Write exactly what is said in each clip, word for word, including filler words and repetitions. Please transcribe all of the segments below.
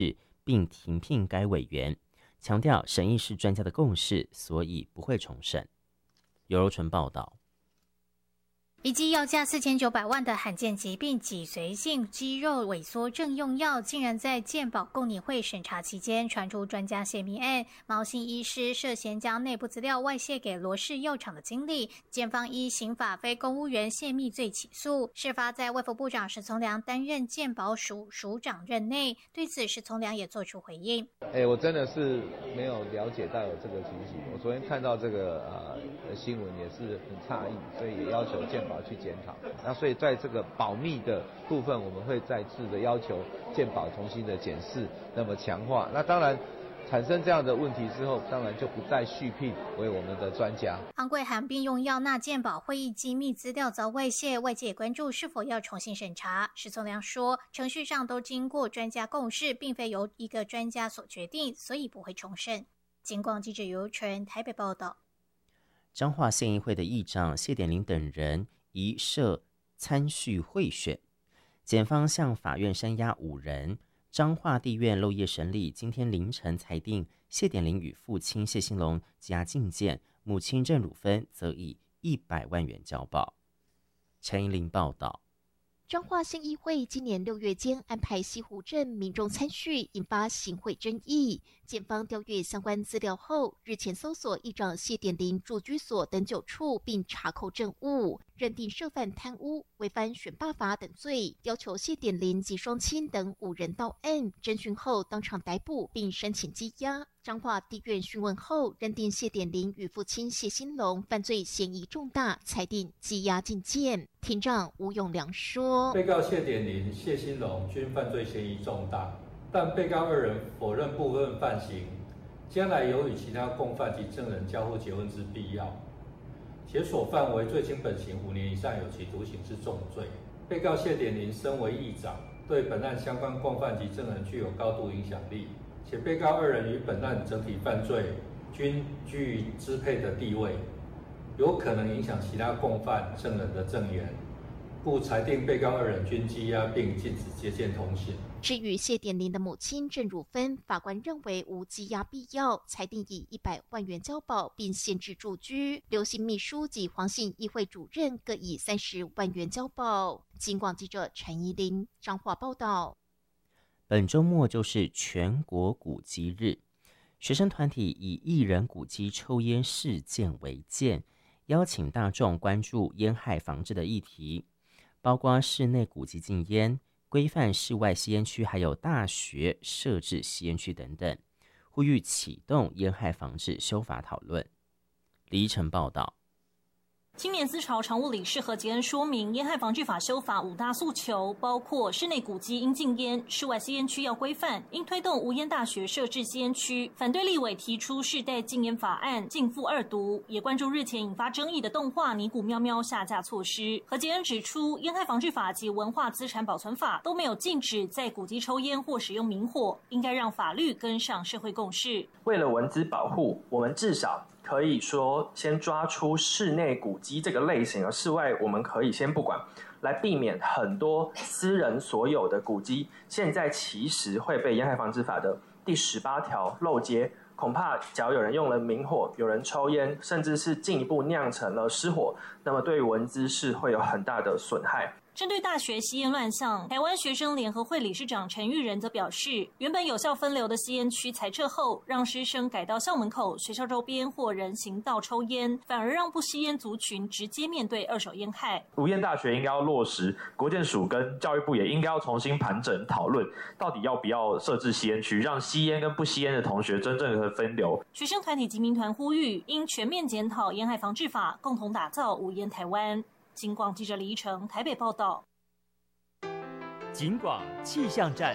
并停聘该委员，强调审议是专家的共识，所以不会重审。尤柔纯报道。 一剂要价四千九百万的罕见疾病脊髓性肌肉萎缩症用药，竟然在健保共拟会审查期间传出专家泄密案。毛姓医师涉嫌将内部资料外泄给罗氏药厂的经理，检方依刑法非公务员泄密罪起诉。事发在卫福部长石从良担任健保署署长任内，对此石从良也做出回应。 哎，我真的是没有了解到有这个情形。我昨天看到这个呃新闻也是很诧异，所以也要求健保去检讨。那所以在这个保密的部分，我们会再次的要求健保重新的检视，那么强化。那当然产生这样的问题之后，当然就不再续聘为我们的专家。 昂贵罕病用药纳健保会议机密资料遭外泄，外界也关注是否要重新审查。石从良说，程序上都经过专家共识，并非由一个专家所决定，所以不会重审。警广记者尤纯台北报道。 彰化县议会的议长谢点玲等人疑涉参叙贿选，检方向法院声押五人。彰化地院漏夜审理，今天凌晨裁定谢点玲与父亲谢兴隆羁押禁见，母亲郑汝芬则以一百万元交保。陈怡玲报道。 彰化县议会今年六月间安排西湖镇民众参叙，引发行贿争议。检方调阅相关资料后，日前搜索议长谢点玲住居所等九处，并查扣证物，认定涉犯贪污、违反选罢法等罪，要求谢点玲及双亲等五人到案。侦讯后当场逮捕，并申请羁押。彰化地院讯问后，认定谢点玲与父亲谢兴隆犯罪嫌疑重大，裁定羁押禁见。庭长吴永良说， 被告谢点玲、谢兴隆均犯罪嫌疑重大，但被告二人否认部分犯行，将来有与其他共犯及证人交互结婚之必要，且所犯为罪轻本刑五年以上有期徒刑之重罪。被告谢点玲身为议长，对本案相关共犯及证人具有高度影响力，且被告二人与本案整体犯罪均居于支配的地位，有可能影响其他共犯证人的证言，故裁定被告二人均羁押，并禁止接见通信。 至于谢点玲的母亲郑汝芬，法官认为无羁押必要，裁定以一百万元交保，并限制住居。刘姓秘书及黄姓议会主任各以三十万元交保。警广记者陈怡玲彰化报道。 本周末就是全国古迹日，学生团体以艺人古迹抽烟事件为鉴，邀请大众关注烟害防治的议题，包括室内古迹禁烟、规范室外吸烟区，还有大学设置吸烟区等等，呼吁启动烟害防治修法讨论。李依晨报道。 青年思潮常务理事何杰恩说明，烟害防治法修法五大诉求，包括室内古迹应禁烟，室外吸烟区要规范，应推动无烟大学设置吸烟区。反对立委提出世代禁烟法案逕付二读，也关注日前引发争议的动画《尼古喵喵》下架措施。何杰恩指出，烟害防治法及文化资产保存法都没有禁止在古迹抽烟或使用明火，应该让法律跟上社会共识。 为了文资保护，我们至少可以说先抓出室内古迹这个类型，而室外我们可以先不管，来避免很多私人所有的古迹现在其实会被烟害防治法的第十八条漏接。恐怕假如有人用了明火，有人抽烟，甚至是进一步酿成了失火，那么对于文资是会有很大的损害。 针对大学吸烟乱象，台湾学生联合会理事长陈玉仁则表示，原本有效分流的吸烟区裁撤后，让师生改到校门口、学校周边或人行道抽烟，反而让不吸烟族群直接面对二手烟害。 无烟大学应该要落实，国健署跟教育部也应该要重新盘整讨论，到底要不要设置吸烟区，让吸烟跟不吸烟的同学真正的分流。 学生团体及民团呼吁，应全面检讨烟害防治法，共同打造无烟台湾。警广记者李依成台北报道。 警广气象站。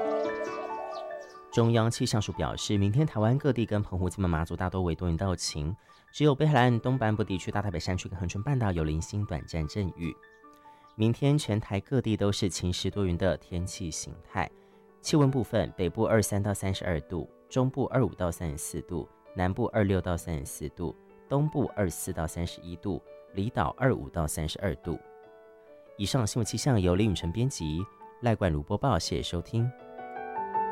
中央气象署表示，明天台湾各地跟澎湖、金门、马祖大多为多云到晴，只有北海岸东半部地区、大台北山区跟恒春半岛有零星短暂阵雨。明天全台各地都是晴时多云的天气形态。气温部分，北部二十三到三十二度，中部二十五到三十四度，南部二十六到三十四度，东部二十四到三十一度，离岛二十五到三十二度。以上新闻气象由林允晨编辑，赖冠如播报，谢谢收听。